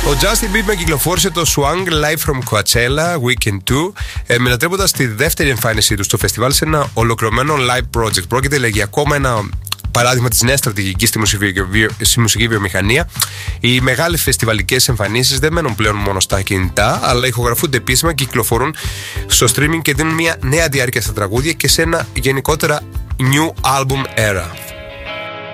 Ο Justin Bieber κυκλοφόρησε το Swang Live from Coachella Weekend 2, μετατρέποντας τη δεύτερη εμφάνισή του στο φεστιβάλ σε ένα ολοκληρωμένο live project. Πρόκειται για ακόμα ένα παράδειγμα της νέας στρατηγικής στη μουσική βιομηχανία. Οι μεγάλες φεστιβαλικές εμφανίσεις δεν μένουν πλέον μόνο στα κινητά, αλλά ηχογραφούνται επίσημα, κυκλοφορούν στο streaming και δίνουν μια νέα διάρκεια στα τραγούδια και σε ένα γενικότερα new album era.